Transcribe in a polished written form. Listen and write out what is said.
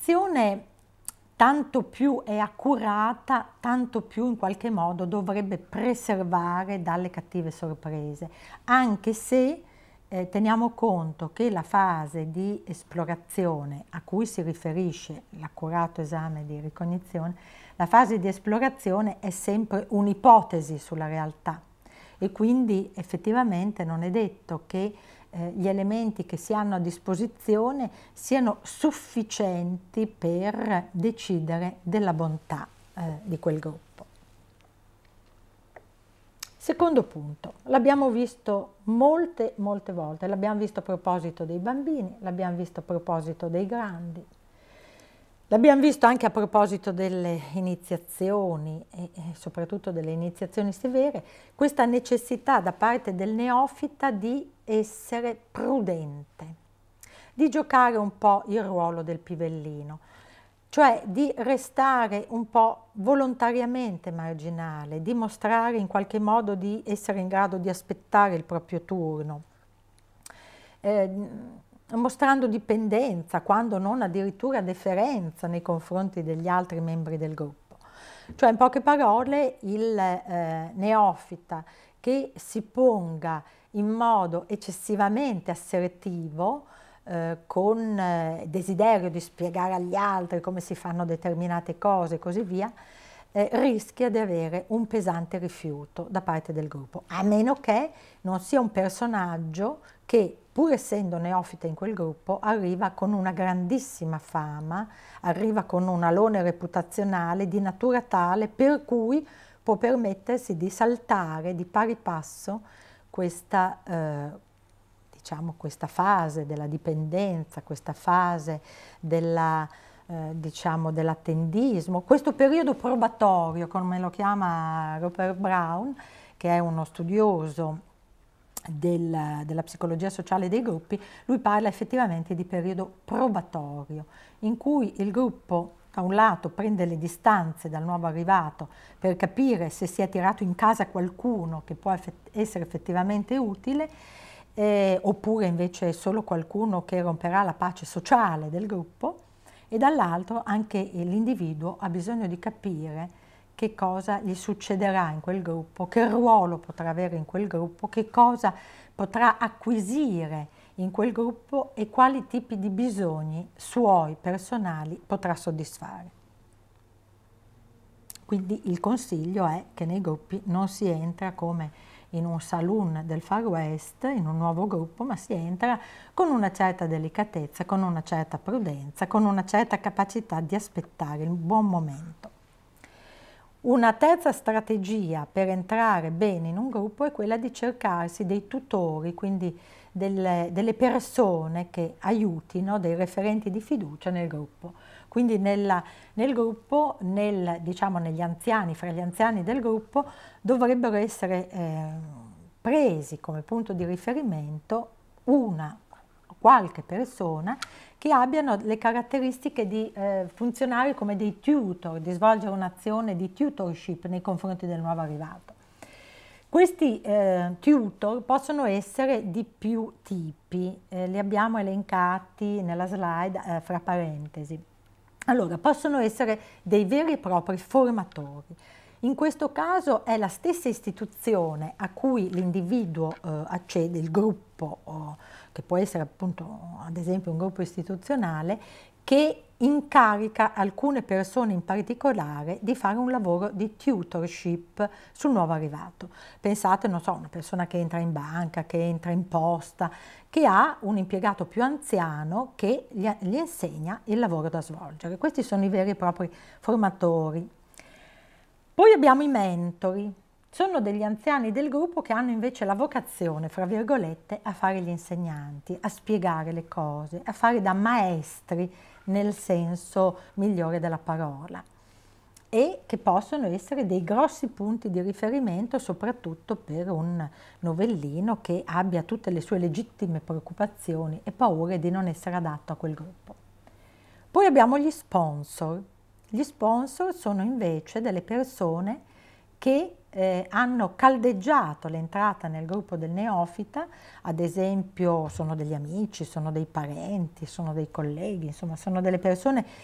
descrizione tanto più è accurata, tanto più in qualche modo dovrebbe preservare dalle cattive sorprese, anche se teniamo conto che la fase di esplorazione a cui si riferisce l'accurato esame di ricognizione, la fase di esplorazione è sempre un'ipotesi sulla realtà e quindi effettivamente non è detto che gli elementi che si hanno a disposizione siano sufficienti per decidere della bontà di quel gruppo. Secondo punto, l'abbiamo visto molte volte, l'abbiamo visto a proposito dei bambini, l'abbiamo visto a proposito dei grandi, l'abbiamo visto anche a proposito delle iniziazioni e soprattutto delle iniziazioni severe, questa necessità da parte del neofita di essere prudente, di giocare un po' il ruolo del pivellino, cioè di restare un po' volontariamente marginale, di mostrare in qualche modo di essere in grado di aspettare il proprio turno, mostrando dipendenza, quando non addirittura deferenza nei confronti degli altri membri del gruppo. Cioè, in poche parole, il neofita che si ponga in modo eccessivamente assertivo, con desiderio di spiegare agli altri come si fanno determinate cose e così via, rischia di avere un pesante rifiuto da parte del gruppo, a meno che non sia un personaggio che, pur essendo neofita in quel gruppo, arriva con una grandissima fama, arriva con un alone reputazionale di natura tale per cui può permettersi di saltare di pari passo questa fase della dipendenza, questa fase dell'attendismo, questo periodo probatorio, come lo chiama Rupert Brown, che è uno studioso della psicologia sociale dei gruppi. Lui parla effettivamente di periodo probatorio, in cui il gruppo da un lato prende le distanze dal nuovo arrivato per capire se si è tirato in casa qualcuno che può essere effettivamente utile, oppure invece è solo qualcuno che romperà la pace sociale del gruppo, e dall'altro anche l'individuo ha bisogno di capire che cosa gli succederà in quel gruppo, che ruolo potrà avere in quel gruppo, che cosa potrà acquisire in quel gruppo e quali tipi di bisogni suoi personali potrà soddisfare. Quindi il consiglio è che nei gruppi non si entra come in un saloon del Far West, in un nuovo gruppo, ma si entra con una certa delicatezza, con una certa prudenza, con una certa capacità di aspettare il buon momento. Una terza strategia per entrare bene in un gruppo è quella di cercarsi dei tutori, quindi delle persone che aiutino, dei referenti di fiducia nel gruppo. Quindi nel gruppo, negli anziani, fra gli anziani del gruppo, dovrebbero essere presi come punto di riferimento qualche persona che abbiano le caratteristiche di funzionare come dei tutor, di svolgere un'azione di tutorship nei confronti del nuovo arrivato. Questi tutor possono essere di più tipi, li abbiamo elencati nella slide fra parentesi. Allora, possono essere dei veri e propri formatori. In questo caso è la stessa istituzione a cui l'individuo accede, il gruppo, che può essere appunto ad esempio un gruppo istituzionale, che incarica alcune persone in particolare di fare un lavoro di tutorship sul nuovo arrivato. Pensate, non so, una persona che entra in banca, che entra in posta, che ha un impiegato più anziano che gli insegna il lavoro da svolgere. Questi sono i veri e propri formatori. Poi abbiamo i mentori. Sono degli anziani del gruppo che hanno invece la vocazione, fra virgolette, a fare gli insegnanti, a spiegare le cose, a fare da maestri nel senso migliore della parola, e che possono essere dei grossi punti di riferimento soprattutto per un novellino che abbia tutte le sue legittime preoccupazioni e paure di non essere adatto a quel gruppo. Poi abbiamo gli sponsor. Gli sponsor sono invece delle persone che hanno caldeggiato l'entrata nel gruppo del neofita, ad esempio sono degli amici, sono dei parenti, sono dei colleghi, insomma sono delle persone